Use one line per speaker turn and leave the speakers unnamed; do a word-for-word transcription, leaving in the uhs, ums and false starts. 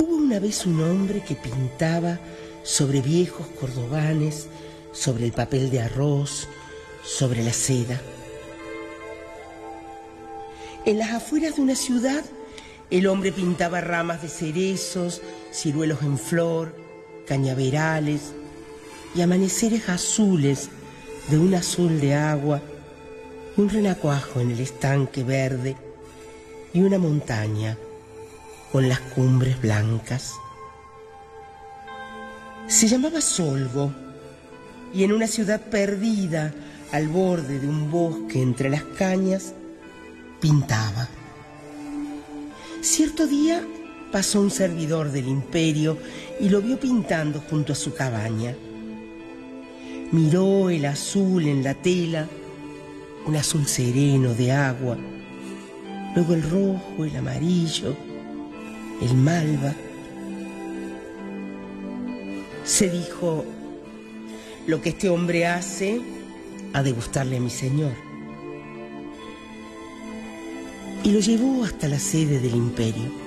Hubo una vez un hombre que pintaba sobre viejos cordobanes, sobre el papel de arroz, sobre la seda. En las afueras de una ciudad, el hombre pintaba ramas de cerezos, ciruelos en flor, cañaverales y amaneceres azules de un azul de agua y un renacuajo en el estanque verde y una montaña con las cumbres blancas. Se llamaba Solvo y en una ciudad perdida al borde de un bosque entre las cañas pintaba. Cierto día pasó un servidor del imperio y lo vio pintando junto a su cabaña. Miró el azul en la tela, un azul sereno de agua, luego el rojo, el amarillo, el malva. Se dijo: lo que este hombre hace ha de gustarle a mi señor. Y lo llevó hasta la sede del imperio.